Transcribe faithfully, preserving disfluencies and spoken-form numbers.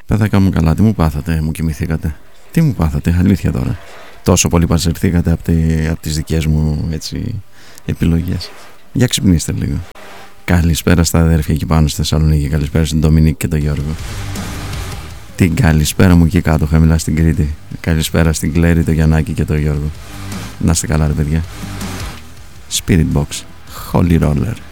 Παιδάκα μου καλά, τι μου πάθατε, μου κοιμηθήκατε? Τι μου πάθατε, αλήθεια τώρα? Τόσο πολύ παζερθήκατε από, τη, από τις δικές μου έτσι, επιλογές? Για ξυπνήστε λίγο. Καλησπέρα στα αδέρφια εκεί πάνω στη Θεσσαλονίκη. Καλησπέρα στην Ντομινίκ και τον Γιώργο. Την καλησπέρα μου εκεί κάτω, χαμηλά στην Κρήτη. Καλησπέρα στην Κλέρη, τον Γιαννάκη και τον Γιώργο. Να είστε καλά ρε παιδιά. Spirit Box, Holy Roller.